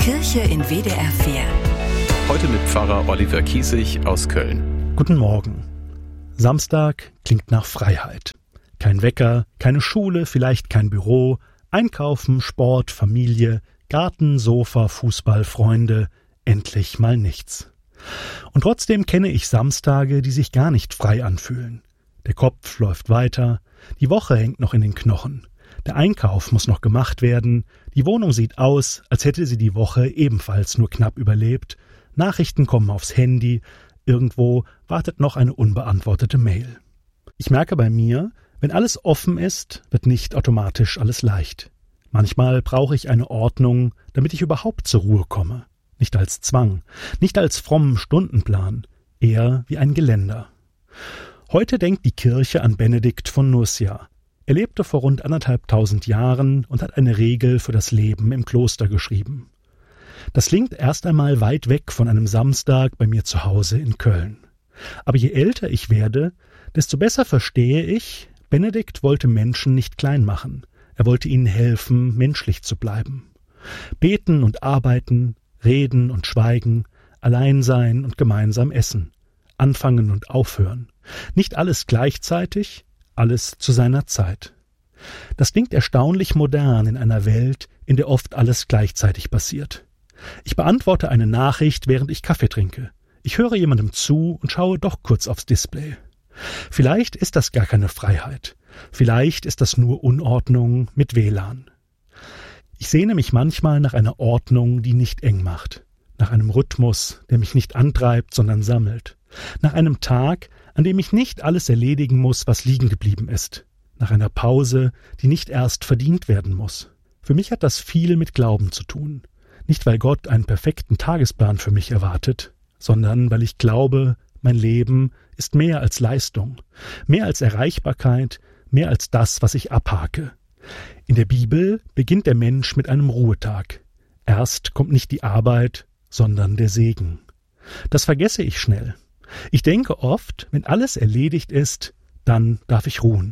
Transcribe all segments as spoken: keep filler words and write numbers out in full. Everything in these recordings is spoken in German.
Kirche in W D R vier. Heute mit Pfarrer Oliver Kiesig aus Köln. Guten Morgen. Samstag klingt nach Freiheit. Kein Wecker, keine Schule, vielleicht kein Büro, Einkaufen, Sport, Familie, Garten, Sofa, Fußball, Freunde, endlich mal nichts. Und trotzdem kenne ich Samstage, die sich gar nicht frei anfühlen. Der Kopf läuft weiter, die Woche hängt noch in den Knochen. Der Einkauf muss noch gemacht werden, die Wohnung sieht aus, als hätte sie die Woche ebenfalls nur knapp überlebt, Nachrichten kommen aufs Handy, irgendwo wartet noch eine unbeantwortete Mail. Ich merke bei mir, wenn alles offen ist, wird nicht automatisch alles leicht. Manchmal brauche ich eine Ordnung, damit ich überhaupt zur Ruhe komme. Nicht als Zwang, nicht als frommen Stundenplan, eher wie ein Geländer. Heute denkt die Kirche an Benedikt von Nursia. Er lebte vor rund anderthalbtausend Jahren und hat eine Regel für das Leben im Kloster geschrieben. Das klingt erst einmal weit weg von einem Samstag bei mir zu Hause in Köln. Aber je älter ich werde, desto besser verstehe ich, Benedikt wollte Menschen nicht klein machen. Er wollte ihnen helfen, menschlich zu bleiben. Beten und arbeiten, reden und schweigen, allein sein und gemeinsam essen, anfangen und aufhören. Nicht alles gleichzeitig, alles zu seiner Zeit. Das klingt erstaunlich modern in einer Welt, in der oft alles gleichzeitig passiert. Ich beantworte eine Nachricht, während ich Kaffee trinke. Ich höre jemandem zu und schaue doch kurz aufs Display. Vielleicht ist das gar keine Freiheit. Vielleicht ist das nur Unordnung mit W L A N. Ich sehne mich manchmal nach einer Ordnung, die nicht eng macht. Nach einem Rhythmus, der mich nicht antreibt, sondern sammelt. Nach einem Tag, an dem ich nicht alles erledigen muss, was liegen geblieben ist. Nach einer Pause, die nicht erst verdient werden muss. Für mich hat das viel mit Glauben zu tun. Nicht, weil Gott einen perfekten Tagesplan für mich erwartet, sondern weil ich glaube, mein Leben ist mehr als Leistung, mehr als Erreichbarkeit, mehr als das, was ich abhake. In der Bibel beginnt der Mensch mit einem Ruhetag. Erst kommt nicht die Arbeit, sondern der Segen. Das vergesse ich schnell. Ich denke oft, wenn alles erledigt ist, dann darf ich ruhen.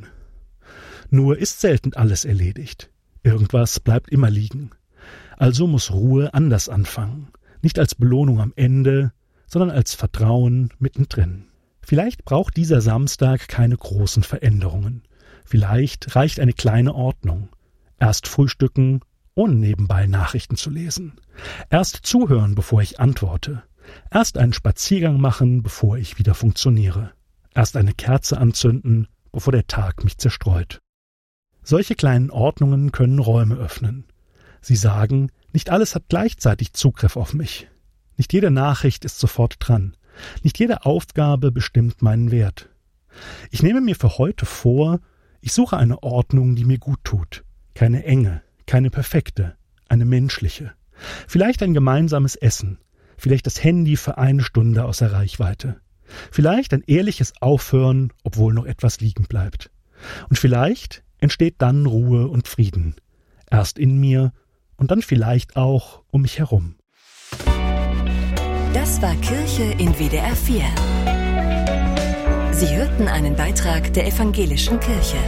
Nur ist selten alles erledigt. Irgendwas bleibt immer liegen. Also muss Ruhe anders anfangen. Nicht als Belohnung am Ende, sondern als Vertrauen mittendrin. Vielleicht braucht dieser Samstag keine großen Veränderungen. Vielleicht reicht eine kleine Ordnung. Erst frühstücken, ohne nebenbei Nachrichten zu lesen. Erst zuhören, bevor ich antworte. Erst einen Spaziergang machen, bevor ich wieder funktioniere. Erst eine Kerze anzünden, bevor der Tag mich zerstreut. Solche kleinen Ordnungen können Räume öffnen. Sie sagen, nicht alles hat gleichzeitig Zugriff auf mich. Nicht jede Nachricht ist sofort dran. Nicht jede Aufgabe bestimmt meinen Wert. Ich nehme mir für heute vor, ich suche eine Ordnung, die mir gut tut. Keine enge, keine perfekte, eine menschliche. Vielleicht ein gemeinsames Essen. Vielleicht das Handy für eine Stunde außer Reichweite. Vielleicht ein ehrliches Aufhören, obwohl noch etwas liegen bleibt. Und vielleicht entsteht dann Ruhe und Frieden. Erst in mir und dann vielleicht auch um mich herum. Das war Kirche in W D R vier. Sie hörten einen Beitrag der Evangelischen Kirche.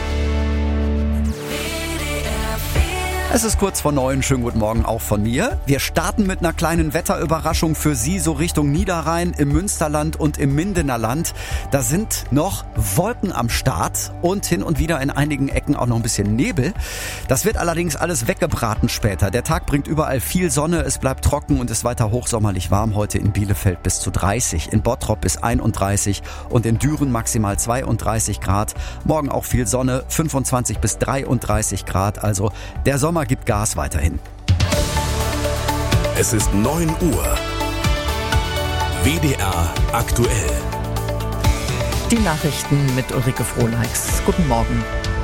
Es ist kurz vor neun, schönen guten Morgen auch von mir. Wir starten mit einer kleinen Wetterüberraschung für Sie, so Richtung Niederrhein, im Münsterland und im Mindener Land. Da sind noch Wolken am Start und hin und wieder in einigen Ecken auch noch ein bisschen Nebel. Das wird allerdings alles weggebraten später. Der Tag bringt überall viel Sonne, es bleibt trocken und ist weiter hochsommerlich warm. Heute in Bielefeld bis zu dreißig, in Bottrop bis einunddreißig und in Düren maximal zweiunddreißig Grad. Morgen auch viel Sonne, fünfundzwanzig bis dreiunddreißig Grad. Also der Sommer gibt Gas weiterhin. Es ist neun Uhr. W D R aktuell. Die Nachrichten mit Ulrike Frohneichs. Guten Morgen.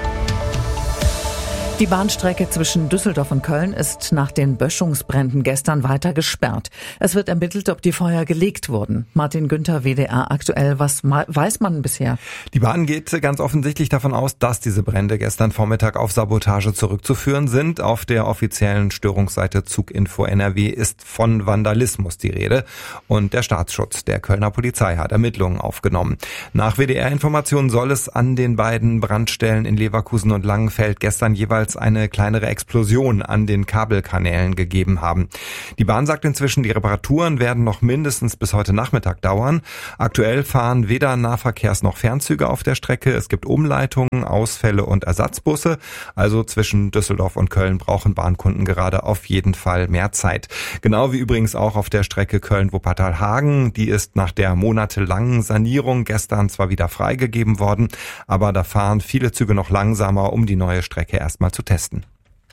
Die Bahnstrecke zwischen Düsseldorf und Köln ist nach den Böschungsbränden gestern weiter gesperrt. Es wird ermittelt, ob die Feuer gelegt wurden. Martin Günther, W D R aktuell. Was weiß man bisher? Die Bahn geht ganz offensichtlich davon aus, dass diese Brände gestern Vormittag auf Sabotage zurückzuführen sind. Auf der offiziellen Störungsseite Zuginfo N R W ist von Vandalismus die Rede. Und der Staatsschutz der Kölner Polizei hat Ermittlungen aufgenommen. Nach W D R-Informationen soll es an den beiden Brandstellen in Leverkusen und Langenfeld gestern jeweils es eine kleinere Explosion an den Kabelkanälen gegeben haben. Die Bahn sagt inzwischen, die Reparaturen werden noch mindestens bis heute Nachmittag dauern. Aktuell fahren weder Nahverkehrs- noch Fernzüge auf der Strecke. Es gibt Umleitungen, Ausfälle und Ersatzbusse. Also zwischen Düsseldorf und Köln brauchen Bahnkunden gerade auf jeden Fall mehr Zeit. Genau wie übrigens auch auf der Strecke Köln-Wuppertal-Hagen. Die ist nach der monatelangen Sanierung gestern zwar wieder freigegeben worden, aber da fahren viele Züge noch langsamer, um die neue Strecke erstmal zu testen.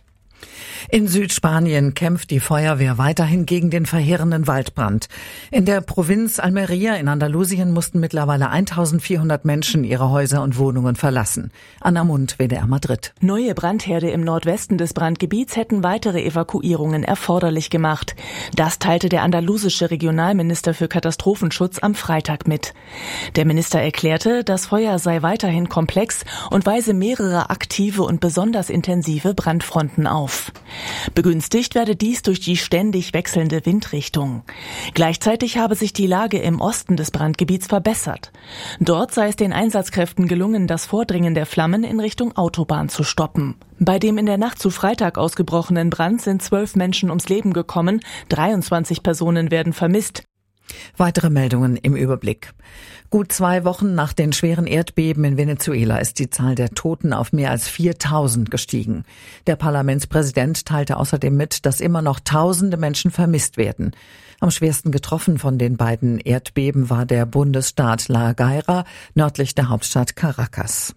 In Südspanien kämpft die Feuerwehr weiterhin gegen den verheerenden Waldbrand. In der Provinz Almería in Andalusien mussten mittlerweile eintausendvierhundert Menschen ihre Häuser und Wohnungen verlassen. Anna Mund, W D R Madrid. Neue Brandherde im Nordwesten des Brandgebiets hätten weitere Evakuierungen erforderlich gemacht. Das teilte der andalusische Regionalminister für Katastrophenschutz am Freitag mit. Der Minister erklärte, das Feuer sei weiterhin komplex und weise mehrere aktive und besonders intensive Brandfronten auf. Begünstigt werde dies durch die ständig wechselnde Windrichtung. Gleichzeitig habe sich die Lage im Osten des Brandgebiets verbessert. Dort sei es den Einsatzkräften gelungen, das Vordringen der Flammen in Richtung Autobahn zu stoppen. Bei dem in der Nacht zu Freitag ausgebrochenen Brand sind zwölf Menschen ums Leben gekommen, dreiundzwanzig Personen werden vermisst. Weitere Meldungen im Überblick. Gut zwei Wochen nach den schweren Erdbeben in Venezuela ist die Zahl der Toten auf mehr als viertausend gestiegen. Der Parlamentspräsident teilte außerdem mit, dass immer noch tausende Menschen vermisst werden. Am schwersten getroffen von den beiden Erdbeben war der Bundesstaat La Guaira, nördlich der Hauptstadt Caracas.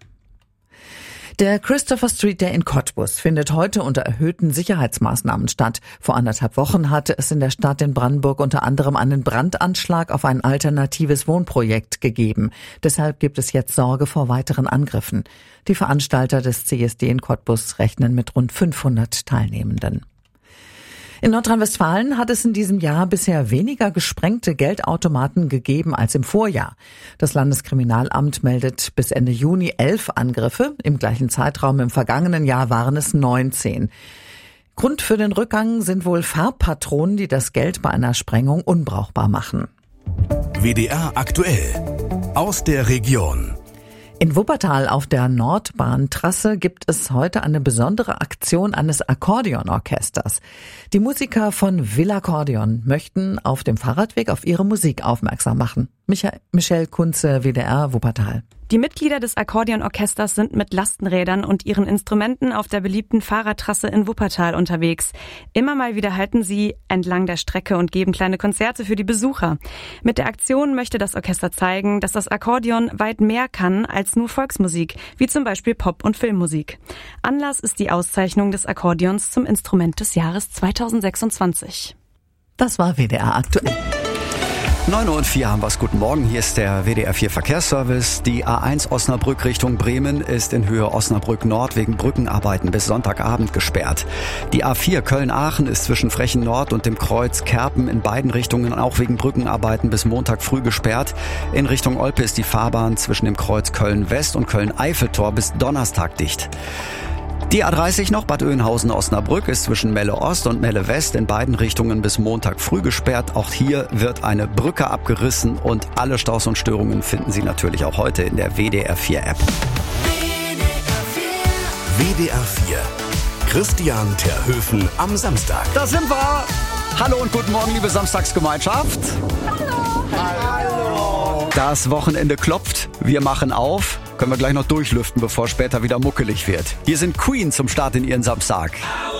Der Christopher Street Day in Cottbus findet heute unter erhöhten Sicherheitsmaßnahmen statt. Vor anderthalb Wochen hatte es in der Stadt in Brandenburg unter anderem einen Brandanschlag auf ein alternatives Wohnprojekt gegeben. Deshalb gibt es jetzt Sorge vor weiteren Angriffen. Die Veranstalter des C S D in Cottbus rechnen mit rund fünfhundert Teilnehmenden. In Nordrhein-Westfalen hat es in diesem Jahr bisher weniger gesprengte Geldautomaten gegeben als im Vorjahr. Das Landeskriminalamt meldet bis Ende Juni elf Angriffe. Im gleichen Zeitraum im vergangenen Jahr waren es neunzehn. Grund für den Rückgang sind wohl Farbpatronen, die das Geld bei einer Sprengung unbrauchbar machen. W D R aktuell aus der Region. In Wuppertal auf der Nordbahntrasse gibt es heute eine besondere Aktion eines Akkordeonorchesters. Die Musiker von Villakkordeon möchten auf dem Fahrradweg auf ihre Musik aufmerksam machen. Michael, Michelle Kunze, W D R Wuppertal. Die Mitglieder des Akkordeonorchesters sind mit Lastenrädern und ihren Instrumenten auf der beliebten Fahrradtrasse in Wuppertal unterwegs. Immer mal wieder halten sie entlang der Strecke und geben kleine Konzerte für die Besucher. Mit der Aktion möchte das Orchester zeigen, dass das Akkordeon weit mehr kann als nur Volksmusik, wie zum Beispiel Pop- und Filmmusik. Anlass ist die Auszeichnung des Akkordeons zum Instrument des Jahres zweitausendsechsundzwanzig. Das war W D R aktuell. neun Uhr und vier haben wir's. Guten Morgen, hier ist der W D R vier Verkehrsservice. Die A eins Osnabrück Richtung Bremen ist in Höhe Osnabrück Nord wegen Brückenarbeiten bis Sonntagabend gesperrt. Die A vier Köln-Aachen ist zwischen Frechen Nord und dem Kreuz Kerpen in beiden Richtungen auch wegen Brückenarbeiten bis Montag früh gesperrt. In Richtung Olpe ist die Fahrbahn zwischen dem Kreuz Köln-West und Köln-Eiffeltor bis Donnerstag dicht. Die A dreißig noch, Bad Oeynhausen-Osnabrück, ist zwischen Melle Ost und Melle West in beiden Richtungen bis Montag früh gesperrt. Auch hier wird eine Brücke abgerissen und alle Staus und Störungen finden Sie natürlich auch heute in der W D R vier App. W D R vier. Christian Terhöfen am Samstag. Da sind wir! Hallo und guten Morgen, liebe Samstagsgemeinschaft. Hallo! Hallo! Das Wochenende klopft, wir machen auf. Können wir gleich noch durchlüften, bevor später wieder muckelig wird. Hier sind Queen zum Start in ihren Samstag.